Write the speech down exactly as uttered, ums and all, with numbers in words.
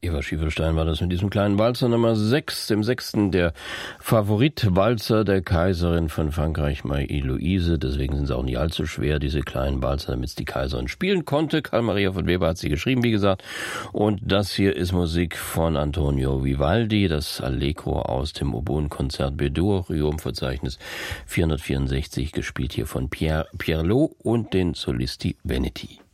Eva Schiefelstein war das mit diesem kleinen Walzer Nummer sechs, dem sechsten der Favoritwalzer der Kaiserin von Frankreich, Marie-Louise. Deswegen sind sie auch nicht allzu schwer, diese kleinen Walzer, damit es die Kaiserin spielen konnte. Karl Maria von Weber hat sie geschrieben, wie gesagt. Und das hier ist Musik von Antonio Vivaldi, das Allegro aus dem Oboenkonzert B-Dur-Riom-Verzeichnis vierhundertvierundsechzig, gespielt hier von Pierre Pierlot und den Solisti Veneti.